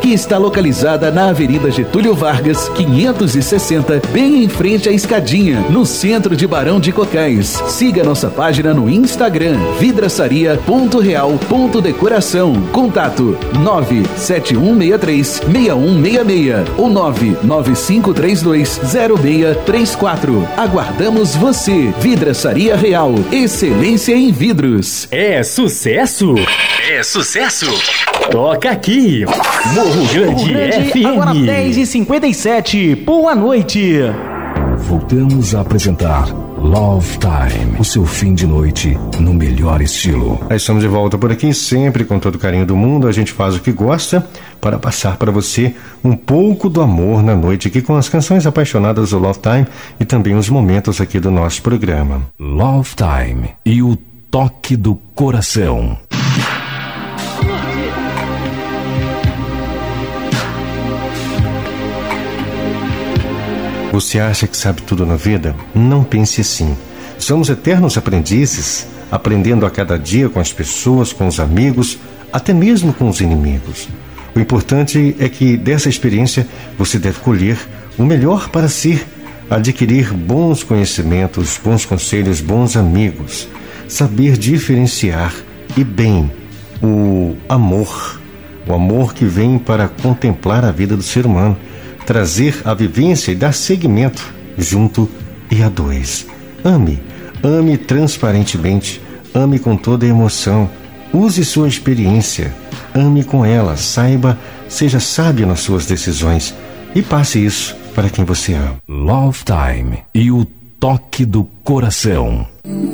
que está localizada na Avenida Getúlio Vargas, 560, bem em frente à Escadinha, no centro de Barão de Cocais. Siga nossa página no Instagram, vidraçaria.real.decoração. Contato 97163-6166 ou 99532-0634. Aguardamos você. Vidraçaria Real, excelência em vidros. É sucesso? É sucesso? Toca aqui, Morro Grande FM. Agora 10h57, boa noite. Voltamos a apresentar Love Time, o seu fim de noite no melhor estilo. Estamos de volta por aqui, sempre com todo o carinho do mundo. A gente faz o que gosta para passar para você um pouco do amor na noite aqui com as canções apaixonadas do Love Time e também os momentos aqui do nosso programa. Love Time e o toque do coração. Você acha que sabe tudo na vida? Não pense assim. Somos eternos aprendizes, aprendendo a cada dia com as pessoas, com os amigos, até mesmo com os inimigos. O importante é que dessa experiência você deve colher o melhor para si, adquirir bons conhecimentos, bons conselhos, bons amigos, saber diferenciar e bem o amor que vem para contemplar a vida do ser humano, trazer a vivência e dar seguimento junto e a dois. Ame transparentemente, ame com toda a emoção, use sua experiência, ame com ela, seja sábio nas suas decisões e passe isso para quem você ama. Love Time e o toque do coração.